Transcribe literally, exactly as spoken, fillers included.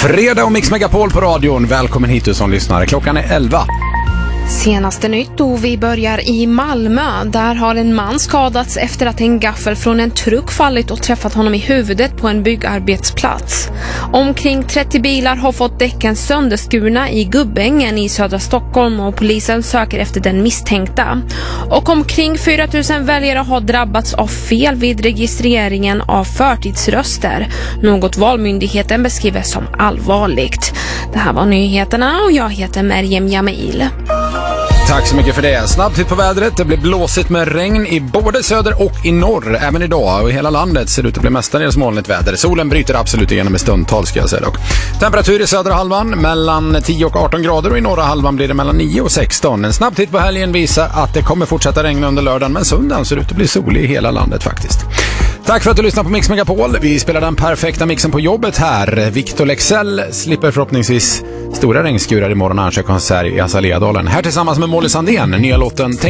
Fredag och Mix Megapol på radion. Välkommen hit du som lyssnare. Klockan är elva. Senaste nytt och vi börjar i Malmö. Där har en man skadats efter att en gaffel från en truck fallit och träffat honom i huvudet på en byggarbetsplats. Omkring trettio bilar har fått däcken sönderskurna i Gubbängen i södra Stockholm och polisen söker efter den misstänkta. Och omkring fyra tusen väljare har drabbats av fel vid registreringen av förtidsröster. Något valmyndigheten beskriver som allvarligt. Det här var nyheterna och jag heter Merjem Jamil. Tack så mycket för det. Snabbt hit på vädret. Det blir blåsigt med regn i både söder och i norr. Även idag och i hela landet ser det ut att bli mestadels molnigt väder. Solen bryter absolut igenom i stundtal ska jag säga dock. Temperatur i södra halvan mellan tio och arton grader och i norra halvan blir det mellan nio och sexton. En snabb titt på helgen visar att det kommer fortsätta regna under lördagen, men söndagen ser ut att bli solig i hela landet faktiskt. Tack för att du lyssnar på Mix Megapol. Vi spelar den perfekta mixen på jobbet här. Victor Lexell slipper förhoppningsvis stora regnskurar imorgon när han kör konsert i Azaleadalen. Här tillsammans med Molly Sandén, nya låten